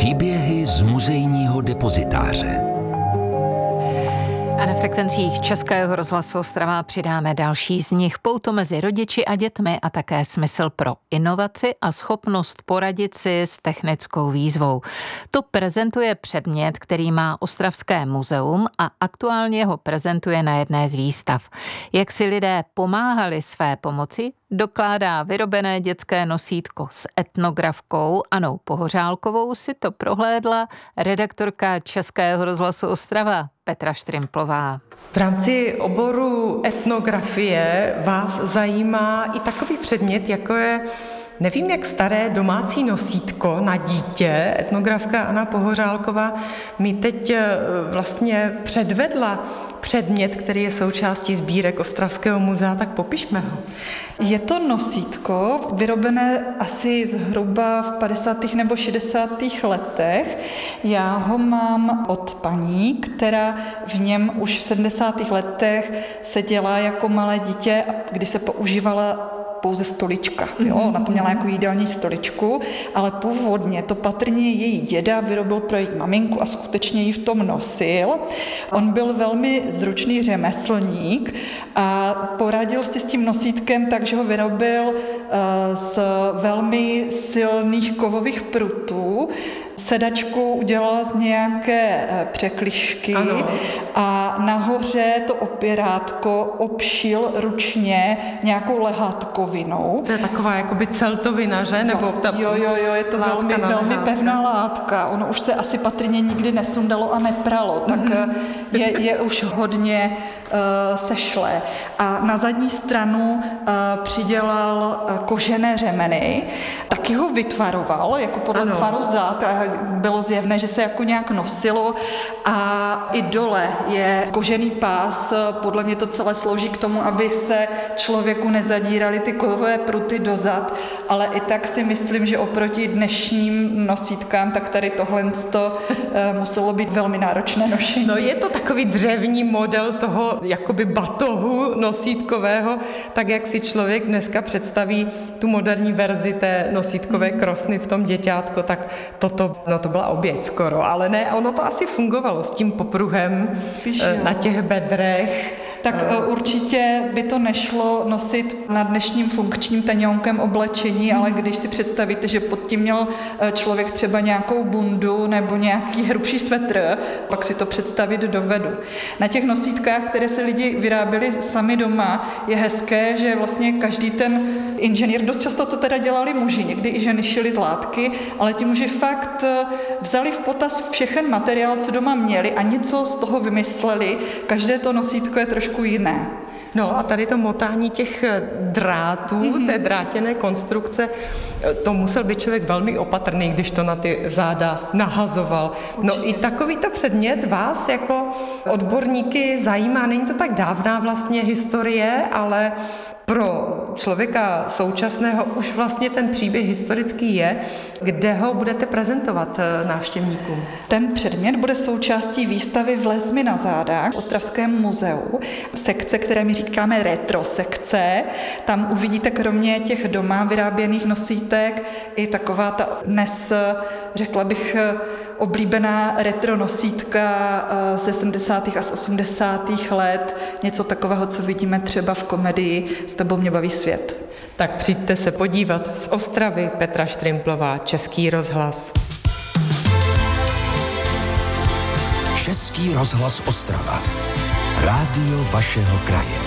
Příběhy z muzejního depozitáře. A na frekvencích Českého rozhlasu Ostrava přidáme další z nich. Pouto mezi rodiči a dětmi a také smysl pro inovaci a schopnost poradit si s technickou výzvou. To prezentuje předmět, který má Ostravské muzeum a aktuálně ho prezentuje na jedné z výstav. Jak si lidé pomáhali své pomoci, dokládá vyrobené dětské nosítko s etnografkou Anou Pohořálkovou, si to prohlédla redaktorka Českého rozhlasu Ostrava Petra Štrimplová. V rámci oboru etnografie vás zajímá i takový předmět, jako je, nevím jak staré, domácí nosítko na dítě. Etnografka Anna Pohořálková mi teď vlastně předvedla předmět, který je součástí sbírek Ostravského muzea, tak popišme ho. Je to nosítko vyrobené asi zhruba v 50. nebo 60. letech. Já ho mám od paní, která v něm už v 70. letech seděla jako malé dítě, kdy se používala pouze stolička. Jo? Ona to měla jako jídelní stoličku, ale původně to patrně její děda vyrobil pro její maminku a skutečně ji v tom nosil. On byl velmi zručný řemeslník a poradil si s tím nosítkem tak, že ho vyrobil z velmi silných kovových prutů. Sedačku udělala z nějaké překližky a nahoře to opěrátko obšil ručně nějakou lehátkovinou. To je taková jakoby celtovina, že? Nebo ta jo, je to velmi pevná látka. Ono už se asi patrně nikdy nesundalo a nepralo, tak je už hodně sešlé. A na zadní stranu přidělal kožené řemeny, taky ho vytvaroval, jako podle tvaru zad, bylo zjevné, že se jako nějak nosilo a i dole je kožený pás, podle mě to celé slouží k tomu, aby se člověku nezadíraly ty kovové pruty dozad, ale i tak si myslím, že oproti dnešním nosítkám, tak tady tohle muselo být velmi náročné nošení. No je to takový dřevní model toho jakoby batohu nosítkového, tak jak si člověk dneska představí tu moderní verzi té nosítkové krosny v tom děťátko, tak to byla oběť skoro, ale ne, ono to asi fungovalo s tím popruhem na těch bedrech. Tak určitě by to nešlo nosit na dnešním funkčním taňonkem oblečení, ale když si představíte, že pod tím měl člověk třeba nějakou bundu nebo nějaký hrubší svetr, pak si to představit dovedu. Na těch nosítkách, které se lidi vyráběli sami doma, je hezké, že vlastně každý ten inženýr, dost často to teda dělali muži, někdy i ženy šily z látky, ale ti muži fakt vzali v potaz všechen materiál, co doma měli a něco z toho vymysleli. Každé to nosítko je trošku jiné. No a tady to motání těch drátů, té drátěné konstrukce, to musel být člověk velmi opatrný, když to na ty záda nahazoval. No i takovýto předmět vás jako odborníky zajímá, není to tak dávná vlastně historie, ale pro člověka současného už vlastně ten příběh historický je. Kde ho budete prezentovat návštěvníkům? Ten předmět bude součástí výstavy Vlezmi na zádách v Ostravském muzeu. Sekce, které my říkáme retrosekce. Tam uvidíte kromě těch doma vyráběných nosítek i taková ta dnes, řekla bych, oblíbená retro nosítka ze 70. a z 80. let. Něco takového, co vidíme třeba v komedii S tebou mě baví svět. Tak přijďte se podívat z Ostravy. Petra Štrimplová, Český rozhlas. Český rozhlas Ostrava. Rádio vašeho kraje.